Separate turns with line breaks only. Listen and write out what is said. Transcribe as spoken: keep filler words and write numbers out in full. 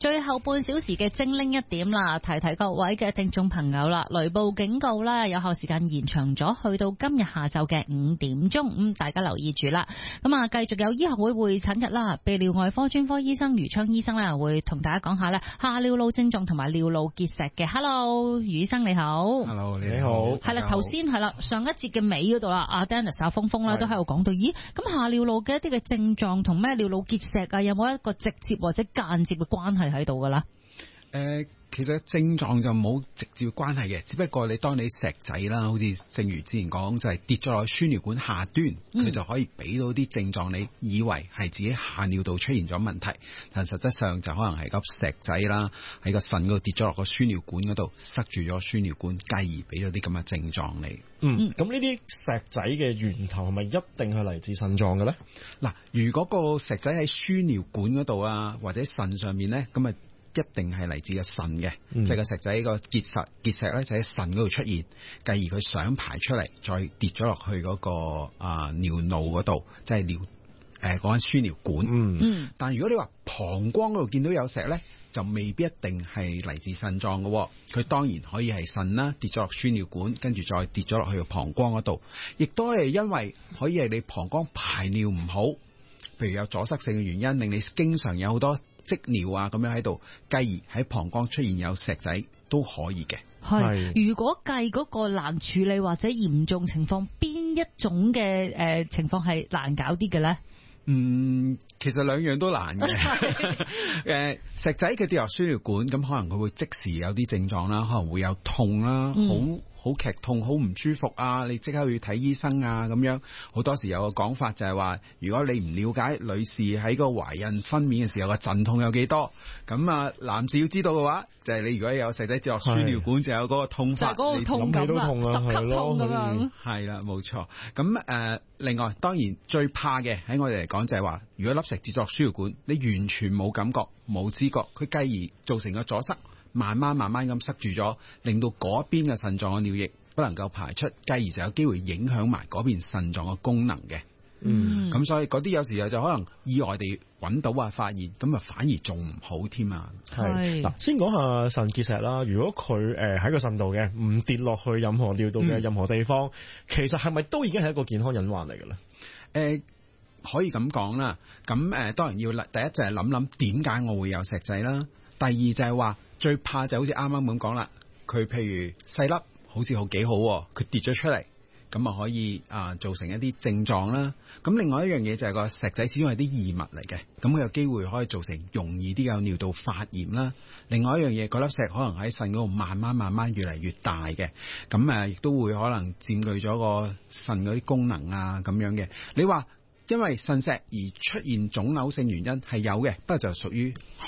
最後半小時嘅精靈一點啦，提提各位嘅聽眾朋友啦，雷暴警告啦，有效時間延長咗去到今日下晝嘅五點鐘，咁大家留意住啦。咁啊，繼續有醫學會會診日啦，泌尿外科專科醫生余昌醫生咧會同大家講下咧下尿路症狀同埋尿路結石嘅。Hello，余醫生你好。
Hello， 你好。
係啦，頭先係啦，上一節嘅尾嗰度啦，阿 Dennis 阿峰峰咧都喺度講到，咦，咁下尿路嘅一啲嘅症狀同咩尿路結石啊，有冇一個直接或者間接嘅關係喺度噶啦？
誒、呃，其實症狀就冇直接關係嘅，只不過你當你石仔啦，好似正如之前講，就係、是、跌咗落輸尿管下端，佢、嗯、就可以俾到啲症狀，你以為係自己下尿道出現咗問題，但實質上就可能係粒石仔啦，喺個腎嗰度跌咗落個輸尿管嗰度，塞住咗輸尿管，繼而俾咗啲咁嘅症狀你。
嗯，咁呢啲石仔嘅源頭係咪一定係嚟自腎臟嘅咧？
嗱，如果個石仔喺輸尿管嗰度啊，或者腎上面咧，咁啊。一定係嚟自個腎嘅，即係個石仔個結石結石咧就喺腎嗰度出現，繼而佢想排出嚟，再跌咗落去嗰、那個啊、呃、尿路嗰度，即係尿誒嗰間輸尿管。嗯，但如果你話膀胱嗰度見到有石咧，就未必一定係嚟自腎臟嘅，佢當然可以係腎啦，跌咗落輸尿管，跟住再跌咗落去個膀胱嗰度，亦都係因為可以係你膀胱排尿唔好，譬如有阻塞性嘅原因，令你經常有好多積尿啊咁樣喺度，繼而喺膀胱出現有石仔都可以嘅。
係，如果計嗰個難處理或者嚴重情況，邊一種嘅誒、呃、情況係難搞啲嘅咧？
嗯，其實兩樣都難嘅。誒，石仔佢跌落輸尿管，咁可能佢會即時有啲症狀啦，可能會有痛啦，好、嗯。好劇痛，好唔舒服啊！你即刻要睇醫生啊！咁樣好多時有個講法就係話，如果你唔了解女士喺個懷孕分娩嘅時候個陣痛有幾多，咁啊男士要知道嘅話，就係、是、你如果有石仔跌落輸尿管，就有嗰個痛法，
就係、是、嗰個痛感啦，十級痛咁樣。
係啦，冇錯。咁誒、呃，另外當然最怕嘅喺我哋嚟講就係話，如果粒石跌落輸尿管，你完全冇感覺、冇知覺，佢繼而造成個阻塞。慢慢慢慢咁塞住咗，令到嗰邊嘅腎臟嘅尿液不能夠排出，繼而就有機會影響埋嗰邊腎臟嘅功能嘅。嗯，咁所以嗰啲有時候就可能意外地揾到啊，發現咁啊，反而仲唔好添啊。
係嗱，先講下腎結石啦。如果佢誒喺個腎度嘅，唔跌落去任何尿道嘅任何地方，嗯、其實係咪都已經係一個健康隱患嚟嘅咧？誒、
呃。可以咁講啦。咁誒、呃，當然要第一就係諗諗點解我會有石仔啦。第二就係話最怕就好似啱啱咁講啦，佢譬如細粒好似好幾好，佢跌咗出嚟，咁啊可以啊、呃、造成一啲症狀啦。咁另外一樣嘢就係個石仔始終係啲異物嚟嘅，咁佢有機會可以造成容易啲有尿道發炎啦。另外一樣嘢，嗰粒石可能喺腎嗰度慢慢慢慢越嚟越大嘅，咁誒亦都會可能佔據咗個腎嗰啲功能啊咁樣嘅。你話因為腎石而出現腫瘤性原因係有嘅，不過就屬於